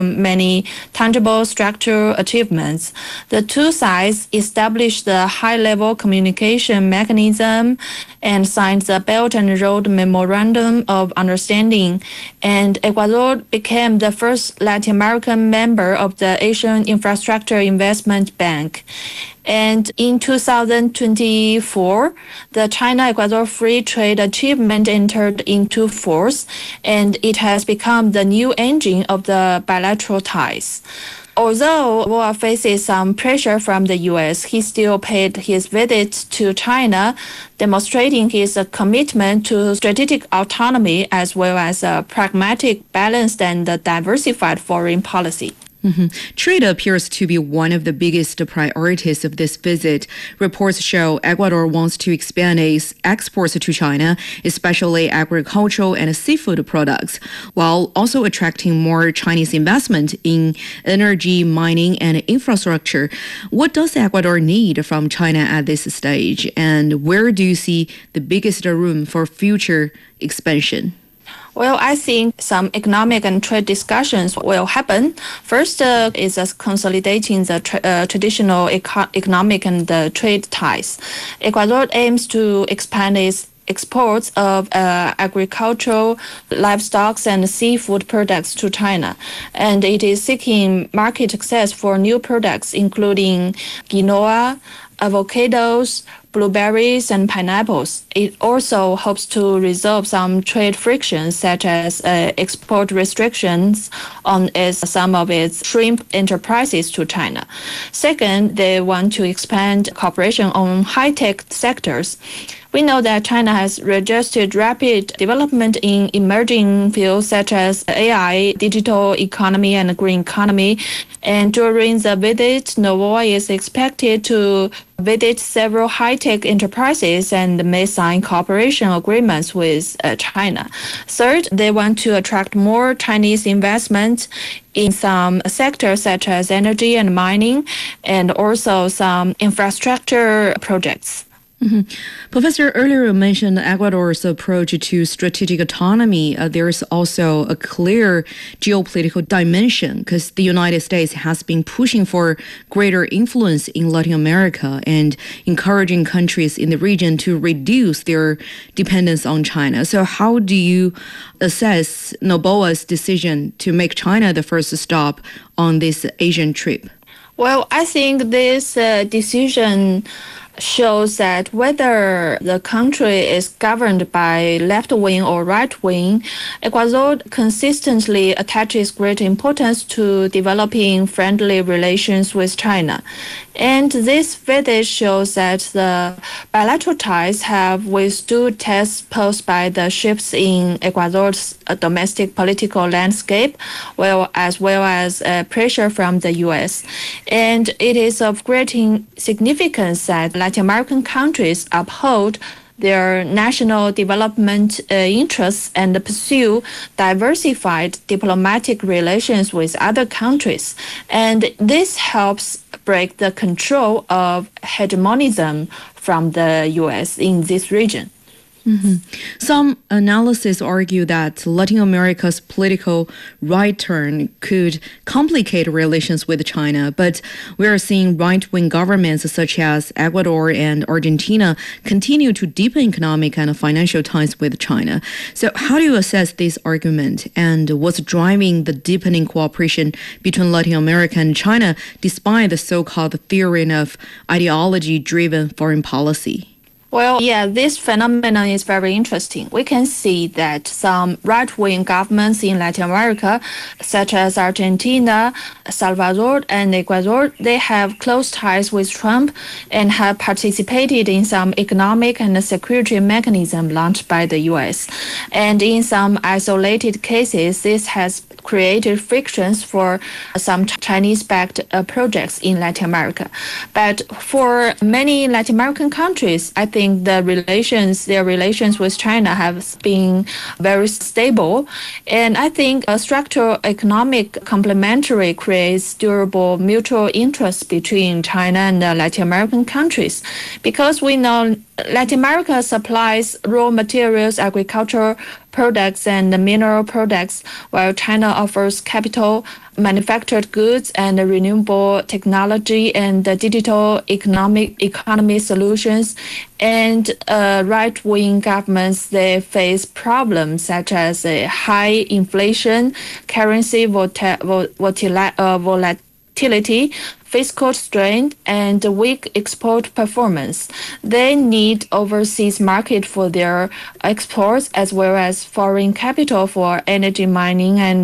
many tangible structural achievements. The two sides established the high-level communication mechanism and signed the Belt and Road Memorandum of Understanding, and Ecuador became the first Latin American member of the Asian Infrastructure Investment Bank. And in 2024, the China-Ecuador Free Trade Achievement entered into force, and it has become the new engine of the bilateral ties. Although Noboa faces some pressure from the U.S., he still paid his visit to China, demonstrating his commitment to strategic autonomy as well as a pragmatic, balanced, and diversified foreign policy. Trade appears to be one of the biggest priorities of this visit. Reports show Ecuador wants to expand its exports to China, especially agricultural and seafood products, while also attracting more Chinese investment in energy, mining, and infrastructure. What does Ecuador need from China at this stage, and where do you see the biggest room for future expansion? Well, I think some economic and trade discussions will happen. First is consolidating the traditional economic and trade ties. Ecuador aims to expand its exports of agricultural, livestock, and seafood products to China. And it is seeking market access for new products, including quinoa, avocados, blueberries, and pineapples. It also hopes to resolve some trade frictions, such as export restrictions on some of its shrimp enterprises to China. Second, they want to expand cooperation on high-tech sectors. We know that China has registered rapid development in emerging fields such as AI, digital economy, and green economy. And during the visit, Noboa is expected to visit several high-tech enterprises and may sign cooperation agreements with China. Third, they want to attract more Chinese investment in some sectors such as energy and mining, and also some infrastructure projects. Professor, earlier you mentioned Ecuador's approach to strategic autonomy. There's also a clear geopolitical dimension because the United States has been pushing for greater influence in Latin America and encouraging countries in the region to reduce their dependence on China. So how do you assess Noboa's decision to make China the first stop on this Asian trip? Well, I think this decision shows that whether the country is governed by left-wing or right-wing, Ecuador consistently attaches great importance to developing friendly relations with China. And this visit shows that the bilateral ties have withstood tests posed by the shifts in Ecuador's domestic political landscape, as well as pressure from the U.S. And it is of great significance that Latin American countries uphold their national development interests and pursue diversified diplomatic relations with other countries. And this helps break the control of hegemonism from the U.S. in this region. Some analysis argue that Latin America's political right turn could complicate relations with China, but we are seeing right-wing governments such as Ecuador and Argentina continue to deepen economic and financial ties with China. So how do you assess this argument, and what's driving the deepening cooperation between Latin America and China despite the so-called theory of ideology-driven foreign policy? Well, yeah, this phenomenon is very interesting. We can see that some right-wing governments in Latin America, such as Argentina, Salvador, and Ecuador, they have close ties with Trump and have participated in some economic and security mechanism launched by the U.S. And in some isolated cases, this has created frictions for some Chinese-backed projects in Latin America. But for many Latin American countries, I think their relations with China have been very stable. And I think a structural economic complementary creates durable mutual interest between China and Latin American countries. Because we know Latin America supplies raw materials, agricultural products and mineral products, while China offers capital, manufactured goods, and renewable technology and digital economy solutions. And right-wing governments, they face problems such as high inflation, currency volatility, fiscal strain, and weak export performance. They need overseas market for their exports as well as foreign capital for energy mining and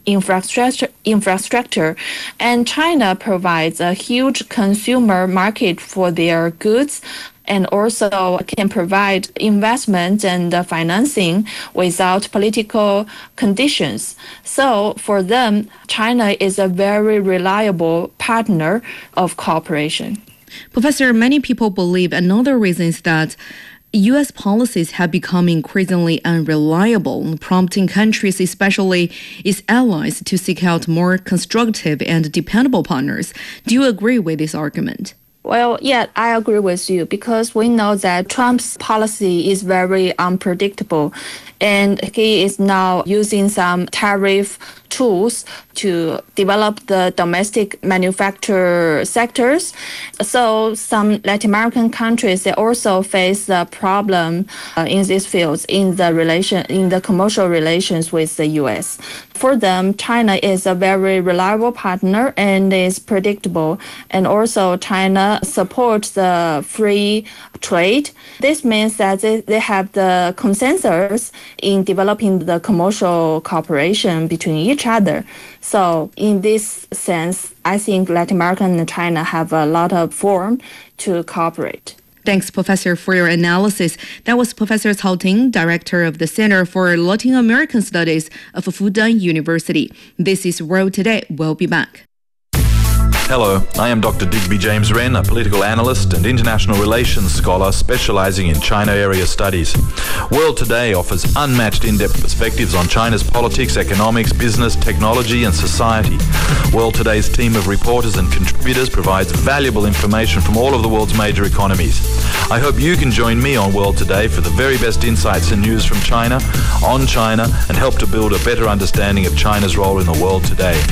infrastructure. And China provides a huge consumer market for their goods and also can provide investment and financing without political conditions. So for them, China is a very reliable partner of cooperation. Professor, many people believe another reason is that U.S. policies have become increasingly unreliable, prompting countries, especially its allies, to seek out more constructive and dependable partners. Do you agree with this argument? Well, yeah, I agree with you because we know that Trump's policy is very unpredictable and he is now using some tariff tools to develop the domestic manufacture sectors. So some Latin American countries, they also face the problem in these fields in the commercial relations with the U.S. For them, China is a very reliable partner and is predictable. And also China supports the free trade. This means that they have the consensus in developing the commercial cooperation between each other. So in this sense, I think Latin America and China have a lot of forum to cooperate. Thanks, Professor, for your analysis. That was Professor Cao Ting, Director of the Center for Latin American Studies of Fudan University. This is World Today. We'll be back. Hello, I am Dr. Digby James Wren, a political analyst and international relations scholar specializing in China area studies. World Today offers unmatched in-depth perspectives on China's politics, economics, business, technology and society. World Today's team of reporters and contributors provides valuable information from all of the world's major economies. I hope you can join me on World Today for the very best insights and news from China, on China, and help to build a better understanding of China's role in the world today.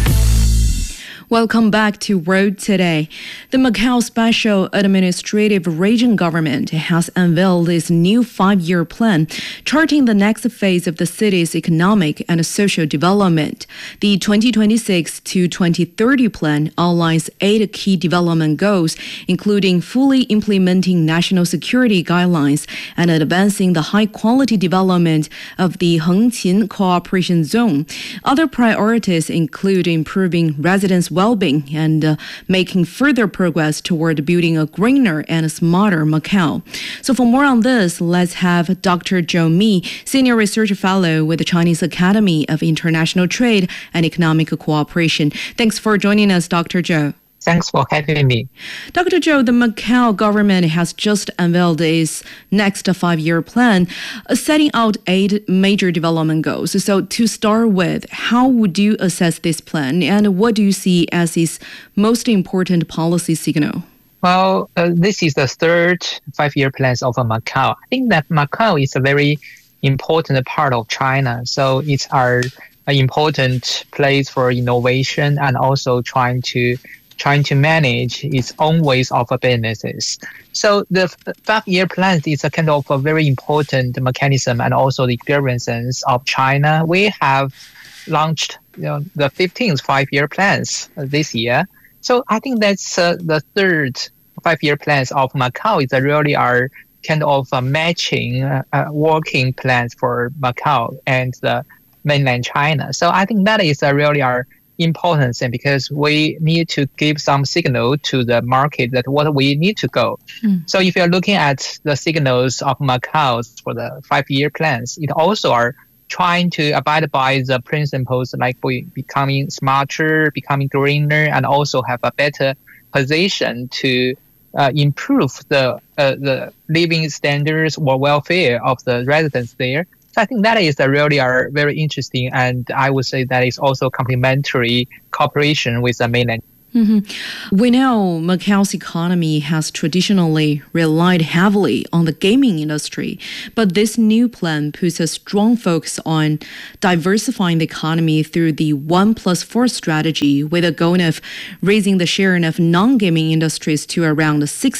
Welcome back to World Today. The Macau Special Administrative Region government has unveiled its new 5-year plan, charting the next phase of the city's economic and social development. The 2026 to 2030 plan outlines 8 key development goals, including fully implementing national security guidelines and advancing the high-quality development of the Hengqin Cooperation Zone. Other priorities include improving residents' well-being and making further progress toward building a greener and smarter Macau. So for more on this, let's have Dr. Zhou Mi, Senior Research Fellow with the Chinese Academy of International Trade and Economic Cooperation. Thanks for joining us, Dr. Zhou. Thanks for having me. Dr. Zhou, the Macau government has just unveiled its next 5-year plan, setting out 8 major development goals. So to start with, how would you assess this plan and what do you see as its most important policy signal? Well, this is the 3rd 5-year plan of Macau. I think that Macau is a very important part of China. So it's an important place for innovation and also trying to manage its own ways of businesses. So the 5-year plan is a kind of a very important mechanism and also the experiences of China. We have launched the 15th 5-year plans this year. So I think that's the 3rd 5-year plans of Macau is really our kind of matching working plans for Macau and the mainland China. So I think that is really our important thing because we need to give some signal to the market that what we need to go. So if you're looking at the signals of Macau for the 5-year plans, it also are trying to abide by the principles like becoming smarter, becoming greener, and also have a better position to improve the living standards or welfare of the residents there. So I think that is really very interesting, and I would say that is also complementary cooperation with the mainland. We know Macau's economy has traditionally relied heavily on the gaming industry, but this new plan puts a strong focus on diversifying the economy through the 1+4 strategy, with a goal of raising the share of non-gaming industries to around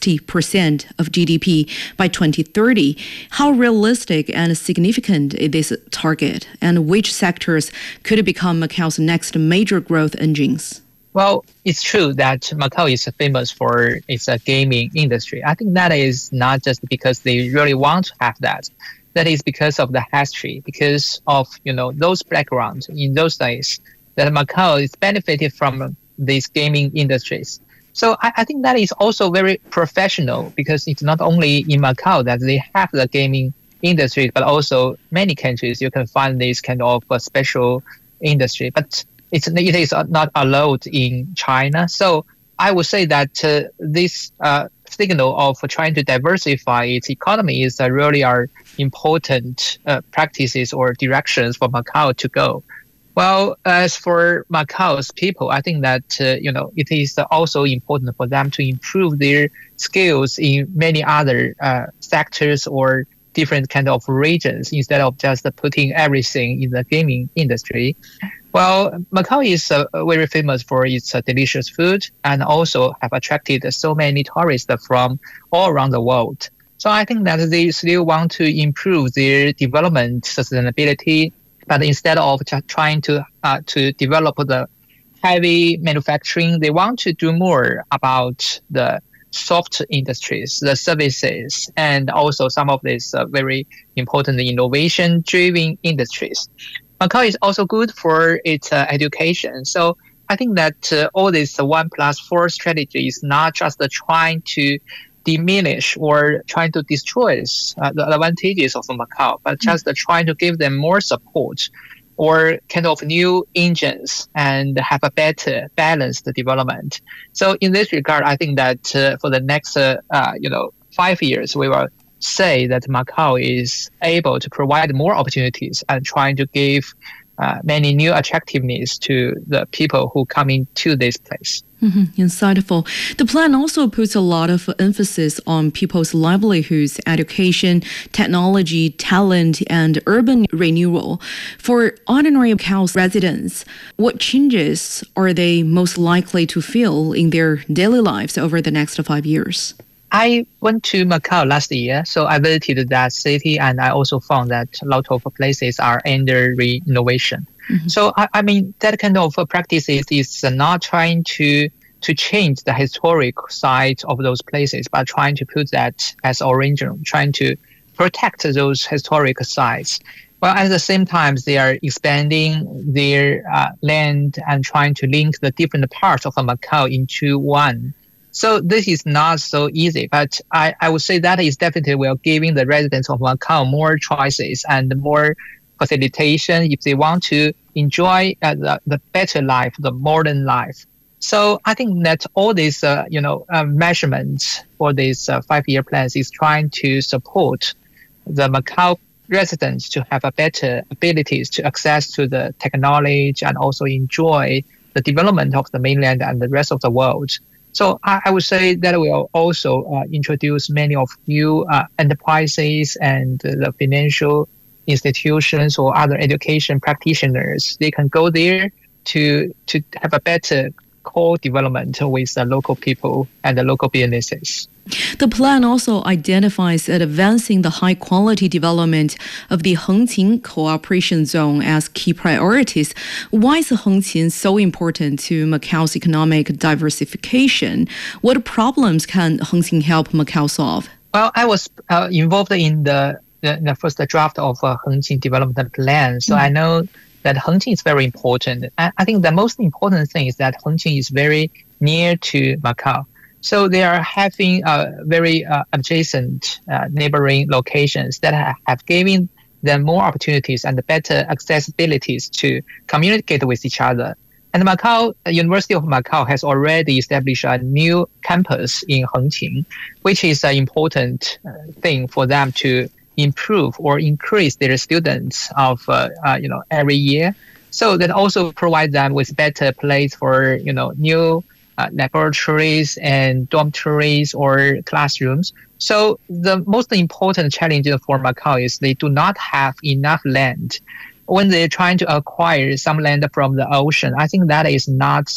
60% of GDP by 2030. How realistic and significant is this target, and which sectors could become Macau's next major growth engines? Well, it's true that Macau is famous for its gaming industry. I think that is not just because they really want to have that. That is because of the history, because of those backgrounds in those days that Macau is benefited from these gaming industries. So I think that is also very professional, because it's not only in Macau that they have the gaming industry, but also many countries you can find this kind of special industry. But it is not allowed in China. So I would say that this signal of trying to diversify its economy is really our important practices or directions for Macau to go. Well, as for Macau's people, I think that it is also important for them to improve their skills in many other sectors or different kind of regions, instead of just putting everything in the gaming industry. Well, Macau is very famous for its delicious food, and also have attracted so many tourists from all around the world. So I think that they still want to improve their development sustainability, but instead of trying to develop the heavy manufacturing, they want to do more about the soft industries, the services, and also some of these very important innovation-driven industries. Macau is also good for its education. So I think that all this 1+4 strategy is not just trying to diminish or trying to destroy the advantages of Macau, but just trying to give them more support or kind of new engines and have a better balanced development. So in this regard, I think that for the next 5 years, we will say that Macau is able to provide more opportunities and trying to give many new attractiveness to the people who come into this place. Insightful. The plan also puts a lot of emphasis on people's livelihoods, education, technology, talent, and urban renewal. For ordinary Macau residents, what changes are they most likely to feel in their daily lives over the next 5 years? I went to Macau last year, so I visited that city, and I also found that a lot of places are under renovation. So I mean, that kind of practices is not trying to change the historic side of those places, but trying to put that as original, trying to protect those historic sites. Well, at the same time, they are expanding their land and trying to link the different parts of Macau into one. So this is not so easy, but I would say that is definitely will giving the residents of Macau more choices and more facilitation if they want to enjoy the better life, the modern life. So I think that all these measurements for these 5-year plans is trying to support the Macau residents to have a better abilities to access to the technology and also enjoy the development of the mainland and the rest of the world. So I would say that will also introduce many of new enterprises and the financial institutions or other education practitioners. They can go there to have a better co-development with the local people and the local businesses. The plan also identifies advancing the high-quality development of the Hengqin Cooperation Zone as key priorities. Why is Hengqin so important to Macau's economic diversification? What problems can Hengqin help Macau solve? Well, I was involved in the first draft of Hengqin development plan, so I know that Hengqin is very important. I think the most important thing is that Hengqin is very near to Macau. So they are having very adjacent neighboring locations that have given them more opportunities and better accessibilities to communicate with each other. And Macau, University of Macau has already established a new campus in Hengqin, which is an important thing for them to improve or increase their students of every year. So that also provide them with better place for new laboratories and dormitories or classrooms. So the most important challenge for Macau is they do not have enough land. When they're trying to acquire some land from the ocean, I think that is not